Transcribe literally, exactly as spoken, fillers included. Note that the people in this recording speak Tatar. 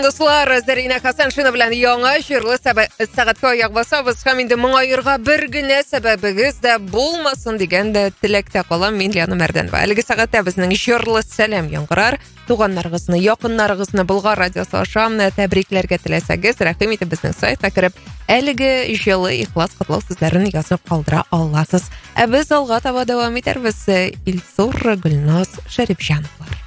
Достар, Зарина Хасаншина белән яңа җырлы сәгатькә аяк басабыз һәм инде моңаерга бер генә сәбәбегез дә булмасын дигән дә теләктә калам мин Лиана Мәрдәнова. Әлеге сәгатьтә безнең җырлы сәлам яңгырар. Туганнарыгызны, якыннарыгызны Болгар радиосы аша тәбрикләргә теләсәгез, рәхим итеп безнең сайтка кереп, әлеге җылы ихлас котлау сүзләрен язып калдыра аласыз. Ә без алга таба дәвам итәрбез. Илсур Гөлназ Шәрипҗановлар.